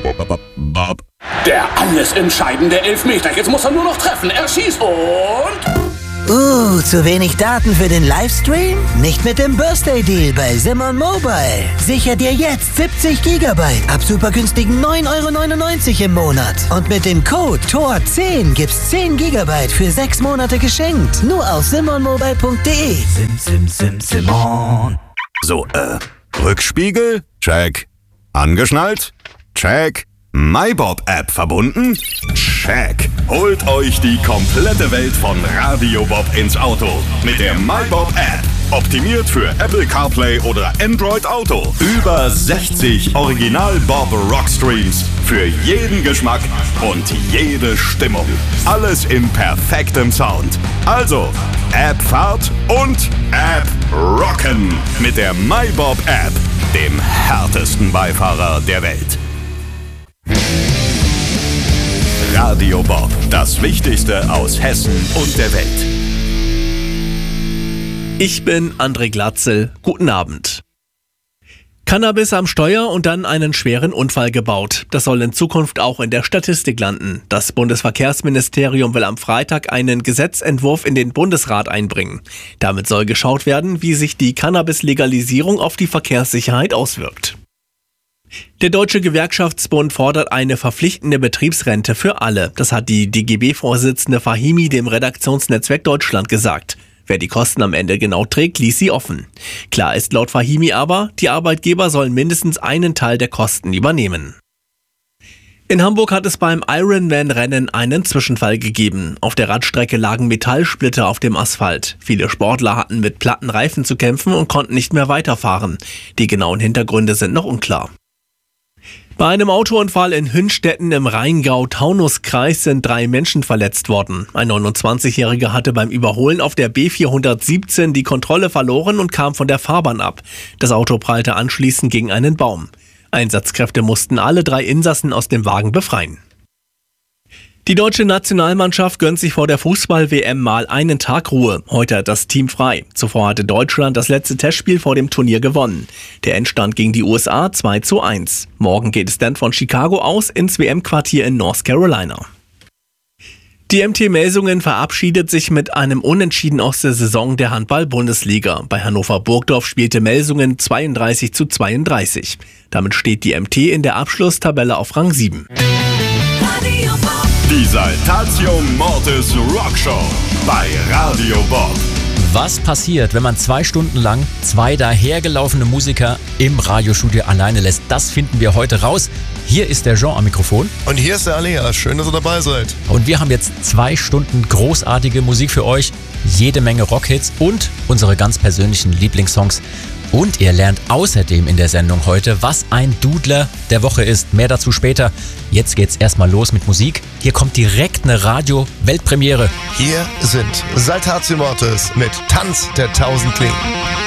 Bob. Der alles entscheidende Elfmeter. Jetzt muss er nur noch treffen. Er schießt und... zu wenig Daten für den Livestream? Nicht mit dem Birthday Deal bei Simon Mobile. Sicher dir jetzt 70 GB ab super günstigen 9,99 € im Monat. Und mit dem Code TOR10 gibt's 10 GB für 6 Monate geschenkt. Nur auf simonmobile.de. Simon. So, Rückspiegel? Check. Angeschnallt? Check. MyBob-App verbunden? Check. Holt euch die komplette Welt von Radio Bob ins Auto mit der MyBob-App. Optimiert für Apple CarPlay oder Android Auto. Über 60 Original-Bob-Rockstreams für jeden Geschmack und jede Stimmung. Alles in perfektem Sound. Also, App-Fahrt und App-Rocken mit der MyBob-App, dem härtesten Beifahrer der Welt. Radio Bob, das Wichtigste aus Hessen und der Welt. Ich bin André Glatzel. Guten Abend. Cannabis am Steuer und dann einen schweren Unfall gebaut. Das soll in Zukunft auch in der Statistik landen. Das Bundesverkehrsministerium will am Freitag einen Gesetzentwurf in den Bundesrat einbringen. Damit soll geschaut werden, wie sich die Cannabis-Legalisierung auf die Verkehrssicherheit auswirkt. Der Deutsche Gewerkschaftsbund fordert eine verpflichtende Betriebsrente für alle. Das hat die DGB-Vorsitzende Fahimi dem Redaktionsnetzwerk Deutschland gesagt. Wer die Kosten am Ende genau trägt, ließ sie offen. Klar ist laut Fahimi aber, die Arbeitgeber sollen mindestens einen Teil der Kosten übernehmen. In Hamburg hat es beim Ironman-Rennen einen Zwischenfall gegeben. Auf der Radstrecke lagen Metallsplitter auf dem Asphalt. Viele Sportler hatten mit platten Reifen zu kämpfen und konnten nicht mehr weiterfahren. Die genauen Hintergründe sind noch unklar. Bei einem Autounfall in Hünstetten im Rheingau-Taunus-Kreis sind 3 Menschen verletzt worden. Ein 29-Jähriger hatte beim Überholen auf der B417 die Kontrolle verloren und kam von der Fahrbahn ab. Das Auto prallte anschließend gegen einen Baum. Einsatzkräfte mussten alle 3 Insassen aus dem Wagen befreien. Die deutsche Nationalmannschaft gönnt sich vor der Fußball-WM mal einen Tag Ruhe. Heute hat das Team frei. Zuvor hatte Deutschland das letzte Testspiel vor dem Turnier gewonnen. Der Endstand gegen die USA 2:1. Morgen geht es dann von Chicago aus ins WM-Quartier in North Carolina. Die MT Melsungen verabschiedet sich mit einem Unentschieden aus der Saison der Handball-Bundesliga. Bei Hannover Burgdorf spielte Melsungen 32:32. Damit steht die MT in der Abschlusstabelle auf Rang 7. Die Saltatio Mortis Rockshow bei Radio Bob. Was passiert, wenn man 2 Stunden lang 2 dahergelaufene Musiker im Radiostudio alleine lässt? Das finden wir heute raus. Hier ist der Jean am Mikrofon. Und hier ist der Alea. Schön, dass ihr dabei seid. Und wir haben jetzt 2 Stunden großartige Musik für euch. Jede Menge Rockhits und unsere ganz persönlichen Lieblingssongs. Und ihr lernt außerdem in der Sendung heute, was ein Dudler der Woche ist. Mehr dazu später. Jetzt geht's erstmal los mit Musik. Hier kommt direkt eine Radio-Weltpremiere. Hier sind Saltatio Mortis mit Tanz der 1000 Klingen.